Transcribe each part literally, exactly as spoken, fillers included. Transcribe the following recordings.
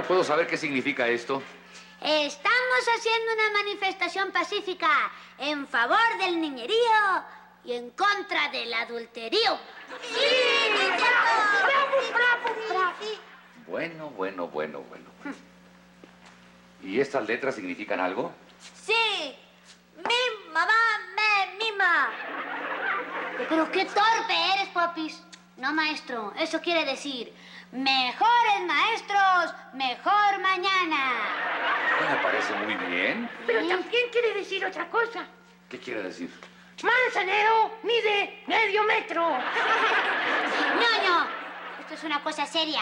¿puedo saber qué significa esto? Estamos haciendo una manifestación pacífica en favor del niñerío y en contra del adulterio. ¡Sí! ¡Bravo, bravo, bravo! Bueno, bueno, bueno, bueno. ¿Y estas letras significan algo? ¡Sí! Mi mamá me mima. Pero qué torpe eres, Popis. No, maestro, eso quiere decir mejores maestros, mejor mañana. Me parece muy bien. Pero ¿Sí? también quiere decir otra cosa. ¿Qué quiere decir? Manzanero mide medio metro. No, no, esto es una cosa seria.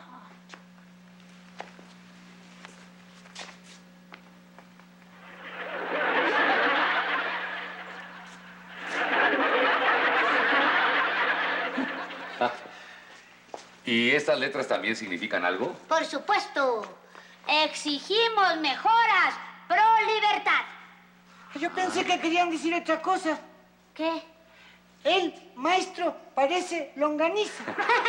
¿Y estas letras también significan algo? Por supuesto, exigimos mejoras pro libertad. Yo pensé que querían decir otra cosa. ¿Qué? El maestro parece longaniza.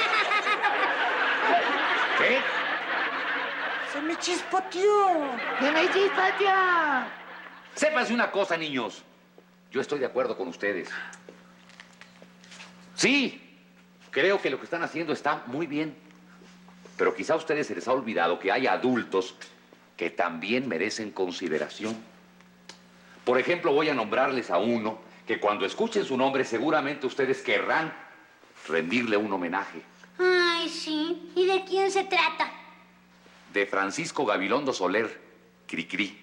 ¿Qué? Se me chispoteó. ¡Me me chispatea! Sépanse una cosa, niños. Yo estoy de acuerdo con ustedes. Sí, creo que lo que están haciendo está muy bien. Pero quizá a ustedes se les ha olvidado que hay adultos que también merecen consideración. Por ejemplo, voy a nombrarles a uno que cuando escuchen su nombre seguramente ustedes querrán rendirle un homenaje. Ay, sí. ¿Y de quién se trata? De Francisco Gabilondo Soler, Cricrí.